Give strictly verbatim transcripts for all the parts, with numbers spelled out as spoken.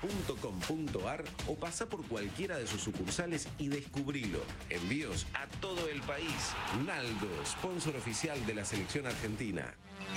punto com punto ar o pasa por cualquiera de sus sucursales y descubrilo. Envíos a todo el país. Naldo, sponsor oficial de la selección argentina.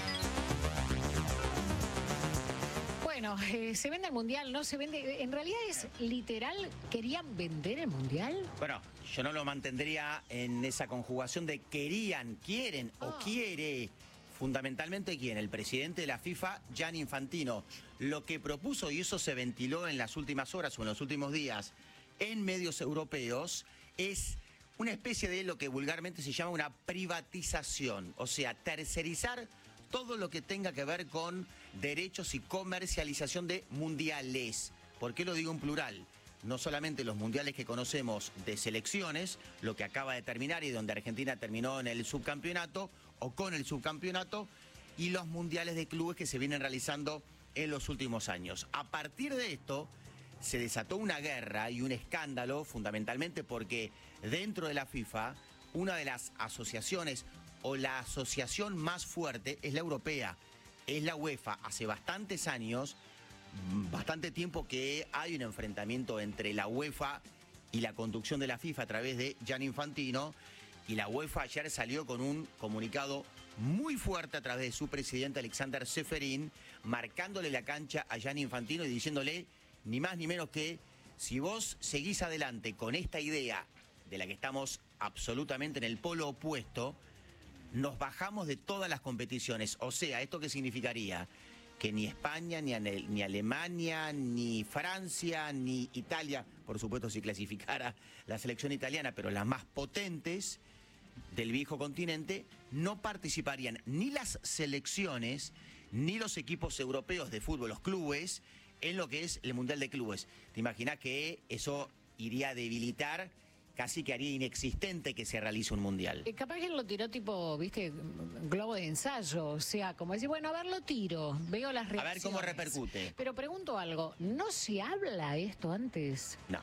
Bueno, eh, se vende el Mundial, no se vende. En realidad es literal, ¿querían vender el Mundial? Bueno, yo no lo mantendría en esa conjugación de querían, quieren oh. o quiere. Fundamentalmente, ¿quién? El presidente de la FIFA, Gianni Infantino. Lo que propuso, y eso se ventiló en las últimas horas o en los últimos días en medios europeos, es una especie de lo que vulgarmente se llama una privatización. O sea, tercerizar todo lo que tenga que ver con derechos y comercialización de mundiales. ¿Por qué lo digo en plural? No solamente los mundiales que conocemos de selecciones, lo que acaba de terminar y donde Argentina terminó en el subcampeonato o con el subcampeonato, y los mundiales de clubes que se vienen realizando en los últimos años. A partir de esto se desató una guerra y un escándalo, fundamentalmente porque dentro de la FIFA, una de las asociaciones o la asociación más fuerte es la europea, es la UEFA. Hace bastantes años, bastante tiempo que hay un enfrentamiento entre la UEFA y la conducción de la FIFA a través de Gianni Infantino, y la UEFA ayer salió con un comunicado muy fuerte a través de su presidente Alexander Ceferin, marcándole la cancha a Gianni Infantino y diciéndole ni más ni menos que si vos seguís adelante con esta idea de la que estamos absolutamente en el polo opuesto, nos bajamos de todas las competiciones. O sea, ¿esto qué significaría? Que ni España, ni, ni Alemania, ni Francia, ni Italia, por supuesto si clasificara la selección italiana, pero las más potentes del viejo continente, no participarían ni las selecciones, ni los equipos europeos de fútbol, los clubes, en lo que es el Mundial de Clubes. ¿Te imaginas que eso iría a debilitar? Casi que haría inexistente que se realice un mundial. Eh, capaz que lo tiró tipo, viste, globo de ensayo, o sea, como decir, bueno, a ver, lo tiro, veo las reacciones. A ver cómo repercute. Pero pregunto algo, ¿no se habla esto antes? No.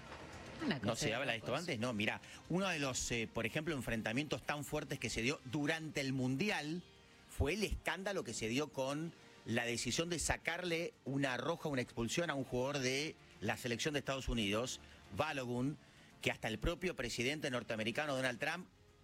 ¿No se habla de esto antes? No, mira, uno de los, eh, por ejemplo, enfrentamientos tan fuertes que se dio durante el mundial fue el escándalo que se dio con la decisión de sacarle una roja, una expulsión a un jugador de la selección de Estados Unidos, Balogun, que hasta el propio presidente norteamericano Donald Trump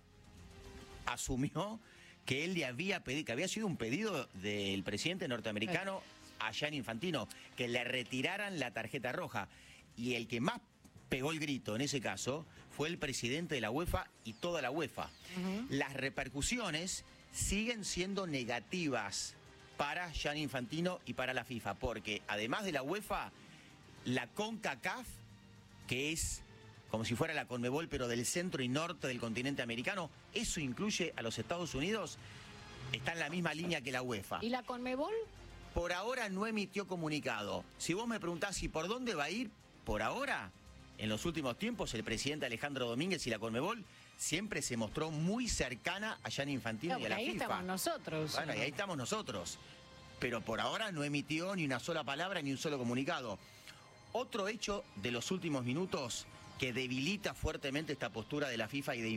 asumió que él le había pedido, que había sido un pedido del presidente norteamericano a Gianni Infantino, que le retiraran la tarjeta roja. Y el que más pegó el grito en ese caso fue el presidente de la UEFA y toda la UEFA. Uh-huh. Las repercusiones siguen siendo negativas para Gianni Infantino y para la FIFA, porque además de la UEFA, la CONCACAF, que es como si fuera la CONMEBOL, pero del centro y norte del continente americano, eso incluye a los Estados Unidos, está en la misma línea que la UEFA. ¿Y la CONMEBOL? Por ahora no emitió comunicado. Si vos me preguntás si por dónde va a ir, por ahora, en los últimos tiempos, el presidente Alejandro Domínguez y la CONMEBOL siempre se mostró muy cercana a Gianni Infantino no, y a la ahí FIFA. Ahí estamos nosotros. Bueno, y ahí estamos nosotros. Pero por ahora no emitió ni una sola palabra ni un solo comunicado. Otro hecho de los últimos minutos que debilita fuertemente esta postura de la FIFA y de